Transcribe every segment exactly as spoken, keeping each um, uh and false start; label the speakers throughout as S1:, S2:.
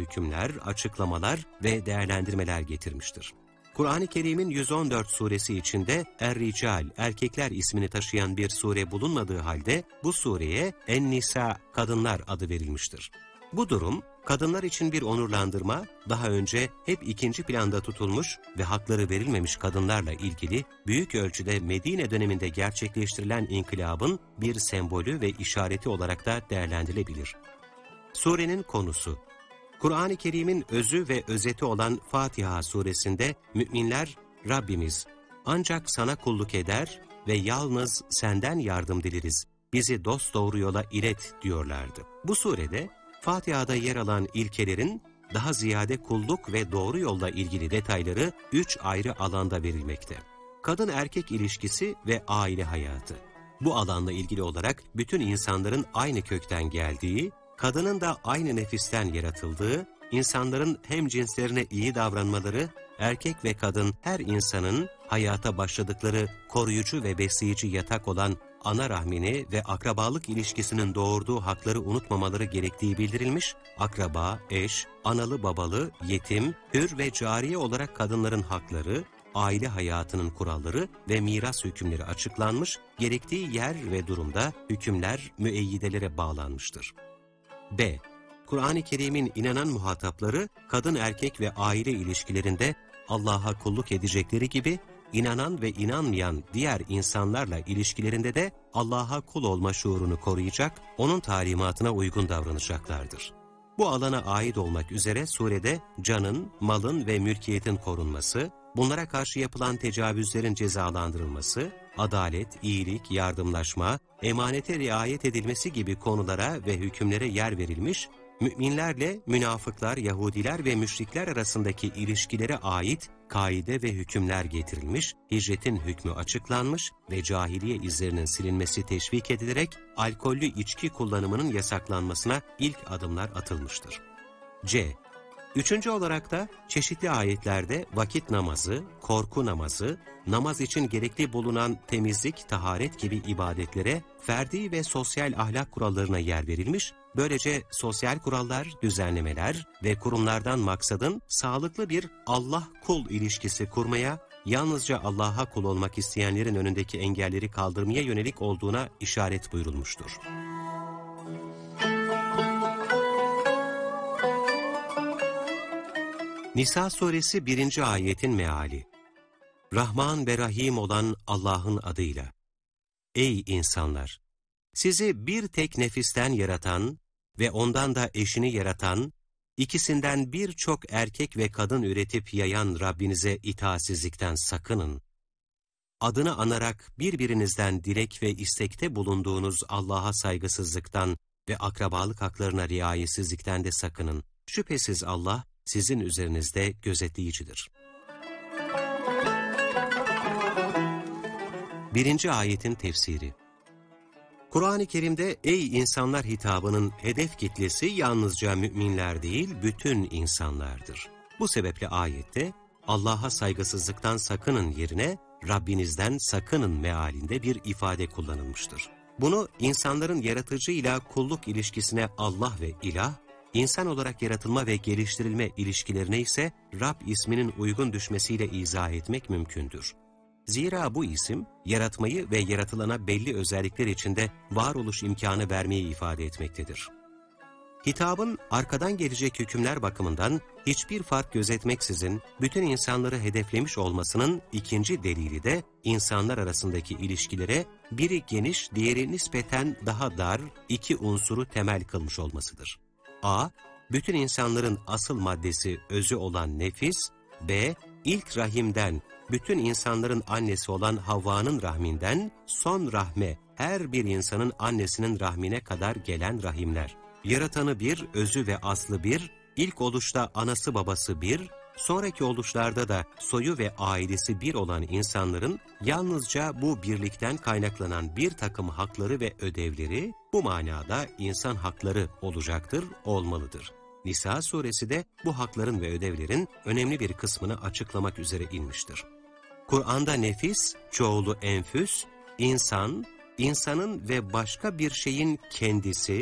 S1: hükümler, açıklamalar ve değerlendirmeler getirmiştir. Kur'an-ı Kerim'in yüz on dört suresi içinde Er-Rical, erkekler ismini taşıyan bir sure bulunmadığı halde bu sureye En-Nisa, kadınlar adı verilmiştir. Bu durum, kadınlar için bir onurlandırma, daha önce hep ikinci planda tutulmuş ve hakları verilmemiş kadınlarla ilgili büyük ölçüde Medine döneminde gerçekleştirilen inkılabın bir sembolü ve işareti olarak da değerlendirilebilir. Surenin konusu, Kur'an-ı Kerim'in özü ve özeti olan Fatiha suresinde müminler, Rabbimiz ancak sana kulluk eder ve yalnız senden yardım dileriz, bizi dosdoğru yola ilet diyorlardı. Bu surede Fatiha'da yer alan ilkelerin daha ziyade kulluk ve doğru yolla ilgili detayları üç ayrı alanda verilmekte. Kadın erkek ilişkisi ve aile hayatı. Bu alanla ilgili olarak bütün insanların aynı kökten geldiği, kadının da aynı nefisten yaratıldığı, insanların hem cinslerine iyi davranmaları, erkek ve kadın her insanın hayata başladıkları koruyucu ve besleyici yatak olan ana rahmini ve akrabalık ilişkisinin doğurduğu hakları unutmamaları gerektiği bildirilmiş, akraba, eş, analı babalı, yetim, hür ve cariye olarak kadınların hakları, aile hayatının kuralları ve miras hükümleri açıklanmış, gerektiği yer ve durumda hükümler müeyyidelere bağlanmıştır. B. Kur'an-ı Kerim'in inanan muhatapları, kadın erkek ve aile ilişkilerinde Allah'a kulluk edecekleri gibi, inanan ve inanmayan diğer insanlarla ilişkilerinde de Allah'a kul olma şuurunu koruyacak, onun talimatına uygun davranacaklardır. Bu alana ait olmak üzere surede canın, malın ve mülkiyetin korunması, bunlara karşı yapılan tecavüzlerin cezalandırılması, adalet, iyilik, yardımlaşma, emanete riayet edilmesi gibi konulara ve hükümlere yer verilmiş, müminlerle münafıklar, Yahudiler ve müşrikler arasındaki ilişkilere ait kaide ve hükümler getirilmiş, hicretin hükmü açıklanmış ve cahiliye izlerinin silinmesi teşvik edilerek alkollü içki kullanımının yasaklanmasına ilk adımlar atılmıştır. C. Üçüncü olarak da çeşitli ayetlerde vakit namazı, korku namazı, namaz için gerekli bulunan temizlik, taharet gibi ibadetlere, ferdi ve sosyal ahlak kurallarına yer verilmiş, böylece sosyal kurallar, düzenlemeler ve kurumlardan maksadın sağlıklı bir Allah-kul ilişkisi kurmaya, yalnızca Allah'a kul olmak isteyenlerin önündeki engelleri kaldırmaya yönelik olduğuna işaret buyurulmuştur. Nisa suresi birinci ayetin meali. Rahman ve Rahim olan Allah'ın adıyla. Ey insanlar! Sizi bir tek nefisten yaratan ve ondan da eşini yaratan, ikisinden birçok erkek ve kadın üretip yayan Rabbinize itaatsizlikten sakının. Adını anarak birbirinizden dilek ve istekte bulunduğunuz Allah'a saygısızlıktan ve akrabalık haklarına riayetsizlikten de sakının. Şüphesiz Allah, sizin üzerinizde gözetleyicidir. Birinci ayetin tefsiri. Kur'an-ı Kerim'de ey insanlar hitabının hedef kitlesi yalnızca müminler değil, bütün insanlardır. Bu sebeple ayette Allah'a saygısızlıktan sakının yerine Rabbinizden sakının mealinde bir ifade kullanılmıştır. Bunu insanların yaratıcıyla kulluk ilişkisine Allah ve ilah, İnsan olarak yaratılma ve geliştirilme ilişkilerine ise Rab isminin uygun düşmesiyle izah etmek mümkündür. Zira bu isim, yaratmayı ve yaratılana belli özellikler içinde varoluş imkanı vermeyi ifade etmektedir. Hitabın arkadan gelecek hükümler bakımından hiçbir fark gözetmeksizin bütün insanları hedeflemiş olmasının ikinci delili de insanlar arasındaki ilişkilere biri geniş, diğeri nispeten daha dar iki unsuru temel kılmış olmasıdır. A. Bütün insanların asıl maddesi özü olan nefis. B. İlk rahimden, bütün insanların annesi olan Havva'nın rahminden, son rahme, her bir insanın annesinin rahmine kadar gelen rahimler. Yaratanı bir, özü ve aslı bir, ilk oluşta anası babası bir, sonraki oluşlarda da soyu ve ailesi bir olan insanların yalnızca bu birlikten kaynaklanan bir takım hakları ve ödevleri, bu manada insan hakları olacaktır, olmalıdır. Nisa suresi de bu hakların ve ödevlerin önemli bir kısmını açıklamak üzere inmiştir. Kur'an'da nefis, çoğulu enfüs, insan, insanın ve başka bir şeyin kendisi,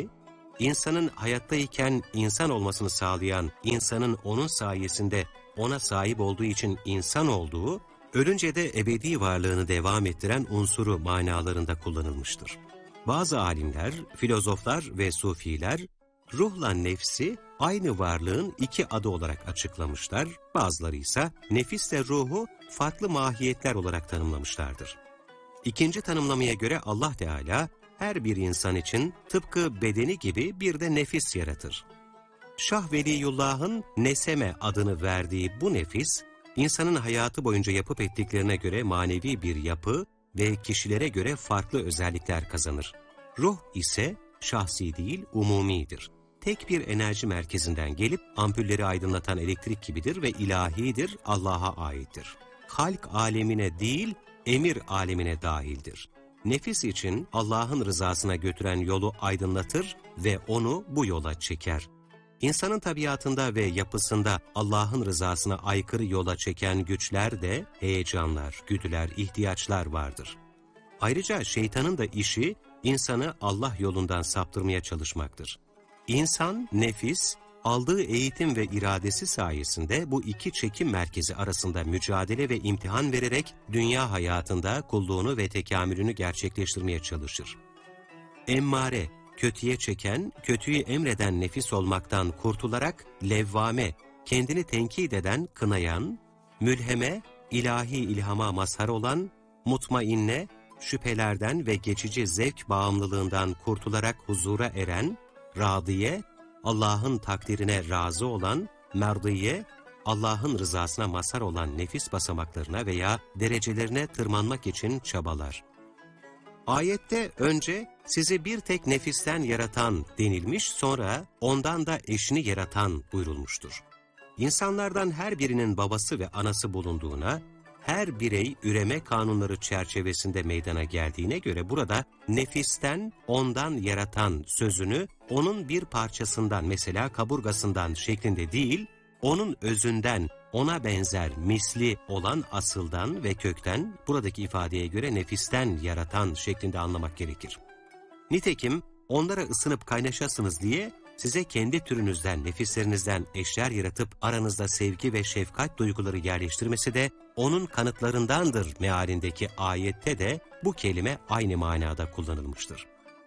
S1: İnsanın hayattayken insan olmasını sağlayan, insanın onun sayesinde ona sahip olduğu için insan olduğu, ölünce de ebedi varlığını devam ettiren unsuru manalarında kullanılmıştır. Bazı alimler, filozoflar ve sufiler, ruhla nefsi aynı varlığın iki adı olarak açıklamışlar, bazıları ise nefisle ruhu farklı mahiyetler olarak tanımlamışlardır. İkinci tanımlamaya göre Allah Teala, her bir insan için tıpkı bedeni gibi bir de nefis yaratır. Şah Veliyullah'ın Neseme adını verdiği bu nefis, insanın hayatı boyunca yapıp ettiklerine göre manevi bir yapı ve kişilere göre farklı özellikler kazanır. Ruh ise şahsi değil, umumidir. Tek bir enerji merkezinden gelip ampulleri aydınlatan elektrik gibidir ve ilahidir, Allah'a aittir. Halk alemine değil, emir alemine dahildir. Nefis için Allah'ın rızasına götüren yolu aydınlatır ve onu bu yola çeker. İnsanın tabiatında ve yapısında Allah'ın rızasına aykırı yola çeken güçler de heyecanlar, güdüler, ihtiyaçlar vardır. Ayrıca şeytanın da işi insanı Allah yolundan saptırmaya çalışmaktır. İnsan, nefis, aldığı eğitim ve iradesi sayesinde bu iki çekim merkezi arasında mücadele ve imtihan vererek dünya hayatında kulluğunu ve tekamülünü gerçekleştirmeye çalışır. Emmare, kötüye çeken, kötüyü emreden nefis olmaktan kurtularak levvame, kendini tenkit eden, kınayan, mülheme, ilahi ilhama mazhar olan, mutmainne, şüphelerden ve geçici zevk bağımlılığından kurtularak huzura eren, radiye, Allah'ın takdirine razı olan, merdiye, Allah'ın rızasına mazhar olan nefis basamaklarına veya derecelerine tırmanmak için çabalar. Ayette önce sizi bir tek nefisten yaratan denilmiş, sonra ondan da eşini yaratan buyurulmuştur. İnsanlardan her birinin babası ve anası bulunduğuna, her birey üreme kanunları çerçevesinde meydana geldiğine göre burada nefisten, ondan yaratan sözünü onun bir parçasından, mesela kaburgasından şeklinde değil, onun özünden, ona benzer, misli olan asıldan ve kökten, buradaki ifadeye göre nefisten yaratan şeklinde anlamak gerekir. Nitekim onlara ısınıp kaynaşasınız diye size kendi türünüzden, nefislerinizden eşler yaratıp aranızda sevgi ve şefkat duyguları yerleştirmesi de onun kanıtlarındandır mealindeki ayette de bu kelime aynı manada kullanılmıştır.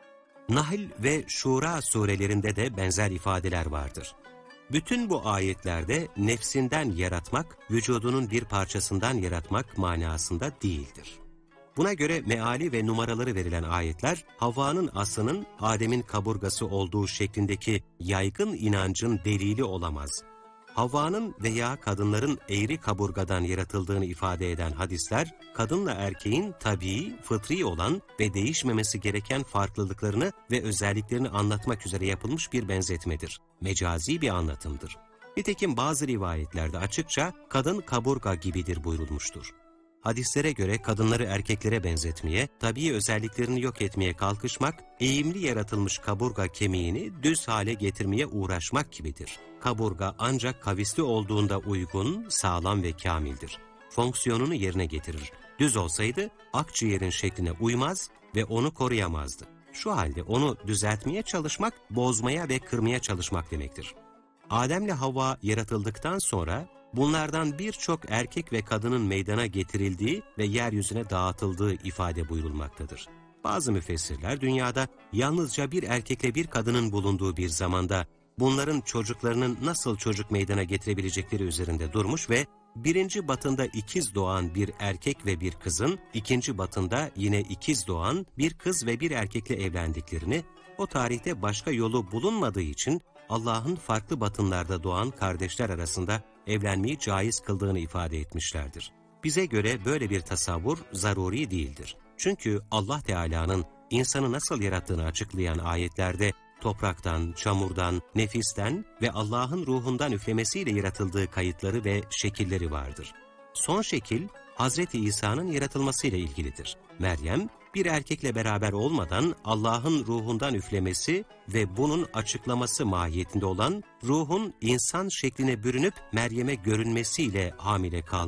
S1: Nahl ve Şura surelerinde de benzer ifadeler vardır. Bütün bu ayetlerde nefsinden yaratmak, vücudunun bir parçasından yaratmak manasında değildir. Buna göre meali ve numaraları verilen ayetler, Havva'nın aslının Adem'in kaburgası olduğu şeklindeki yaygın inancın delili olamaz. Havva'nın veya kadınların eğri kaburgadan yaratıldığını ifade eden hadisler, kadınla erkeğin tabii, fıtri olan ve değişmemesi gereken farklılıklarını ve özelliklerini anlatmak üzere yapılmış bir benzetmedir. Mecazi bir anlatımdır. Nitekim bazı rivayetlerde açıkça kadın kaburga gibidir buyurulmuştur. Hadislere göre kadınları erkeklere benzetmeye, tabii özelliklerini yok etmeye kalkışmak, eğimli yaratılmış kaburga kemiğini düz hale getirmeye uğraşmak gibidir. Kaburga ancak kavisli olduğunda uygun, sağlam ve kamildir. Fonksiyonunu yerine getirir. Düz olsaydı akciğerin şekline uymaz ve onu koruyamazdı. Şu halde onu düzeltmeye çalışmak, bozmaya ve kırmaya çalışmak demektir. Adem'le Havva yaratıldıktan sonra bunlardan birçok erkek ve kadının meydana getirildiği ve yeryüzüne dağıtıldığı ifade buyurulmaktadır. Bazı müfessirler dünyada yalnızca bir erkekle bir kadının bulunduğu bir zamanda bunların çocuklarının nasıl çocuk meydana getirebilecekleri üzerinde durmuş ve birinci batında ikiz doğan bir erkek ve bir kızın, ikinci batında yine ikiz doğan bir kız ve bir erkekle evlendiklerini, o tarihte başka yolu bulunmadığı için Allah'ın farklı batınlarda doğan kardeşler arasında evlenmeyi caiz kıldığını ifade etmişlerdir. Bize göre böyle bir tasavvur zaruri değildir. Çünkü Allah Teala'nın insanı nasıl yarattığını açıklayan ayetlerde topraktan, çamurdan, nefisten ve Allah'ın ruhundan üflemesiyle yaratıldığı kayıtları ve şekilleri vardır. Son şekil, Hazreti İsa'nın yaratılmasıyla ilgilidir. Meryem, bir erkekle beraber olmadan Allah'ın ruhundan üflemesi ve bunun açıklaması mahiyetinde olan ruhun insan şekline bürünüp Meryem'e görünmesiyle hamile kalmış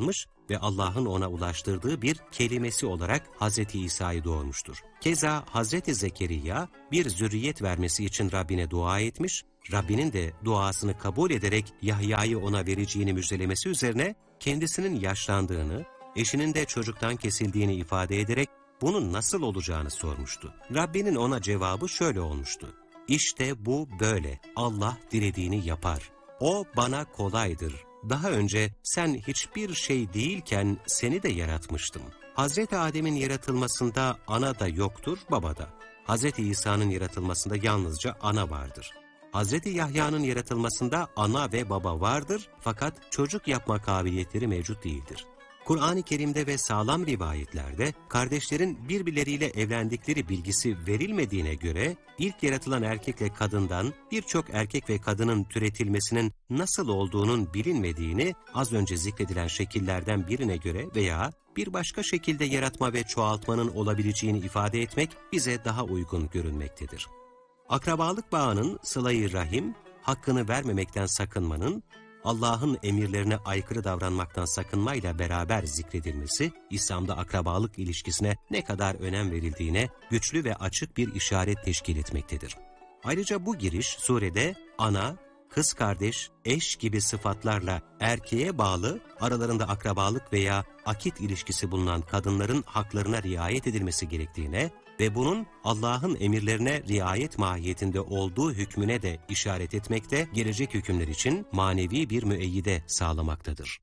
S1: ve Allah'ın ona ulaştırdığı bir kelimesi olarak Hazreti İsa'yı doğurmuştur. Keza Hazreti Zekeriya bir zürriyet vermesi için Rabbine dua etmiş, Rabbinin de duasını kabul ederek Yahya'yı ona vereceğini müjdelemesi üzerine kendisinin yaşlandığını, eşinin de çocuktan kesildiğini ifade ederek bunun nasıl olacağını sormuştu. Rabbinin ona cevabı şöyle olmuştu: İşte bu böyle, Allah dilediğini yapar. O bana kolaydır. Daha önce sen hiçbir şey değilken seni de yaratmıştım. Hazreti Adem'in yaratılmasında ana da yoktur, baba da. Hazreti İsa'nın yaratılmasında yalnızca ana vardır. Hazreti Yahya'nın yaratılmasında ana ve baba vardır fakat çocuk yapma kabiliyetleri mevcut değildir. Kur'an-ı Kerim'de ve sağlam rivayetlerde kardeşlerin birbirleriyle evlendikleri bilgisi verilmediğine göre ilk yaratılan erkekle kadından birçok erkek ve kadının türetilmesinin nasıl olduğunun bilinmediğini az önce zikredilen şekillerden birine göre veya bir başka şekilde yaratma ve çoğaltmanın olabileceğini ifade etmek bize daha uygun görünmektedir. Akrabalık bağının sıla-i rahim, hakkını vermemekten sakınmanın, Allah'ın emirlerine aykırı davranmaktan sakınmayla beraber zikredilmesi, İslam'da akrabalık ilişkisine ne kadar önem verildiğine güçlü ve açık bir işaret teşkil etmektedir. Ayrıca bu giriş surede ana, kız kardeş, eş gibi sıfatlarla erkeğe bağlı, aralarında akrabalık veya akit ilişkisi bulunan kadınların haklarına riayet edilmesi gerektiğine ve bunun Allah'ın emirlerine riayet mahiyetinde olduğu hükmüne de işaret etmekte, gelecek hükümler için manevi bir müeyyide sağlamaktadır.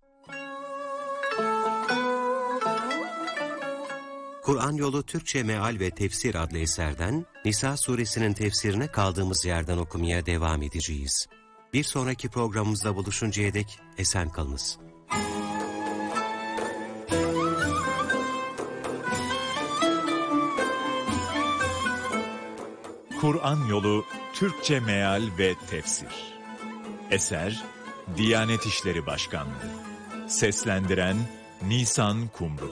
S1: Kur'an Yolu Türkçe Meal ve Tefsir adlı eserden Nisa suresinin tefsirine kaldığımız yerden okumaya devam edeceğiz. Bir sonraki programımızda buluşuncaya dek esen kalınız.
S2: Kur'an Yolu Türkçe Meal ve Tefsir. Eser Diyanet İşleri Başkanlığı. Seslendiren Nisan Kumru.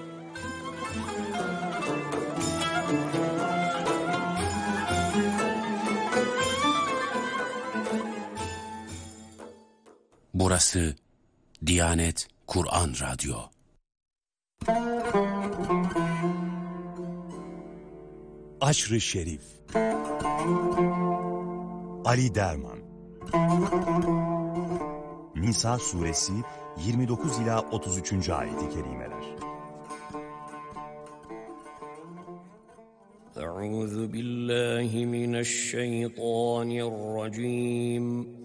S3: Burası Diyanet Kur'an Radyo.
S4: Aşr-ı Şerif. Ali Derman. Nisa suresi yirmi dokuz ila otuz üçüncü ayet-i kerimeler.
S5: Euzu billahi mineşşeytanirracim.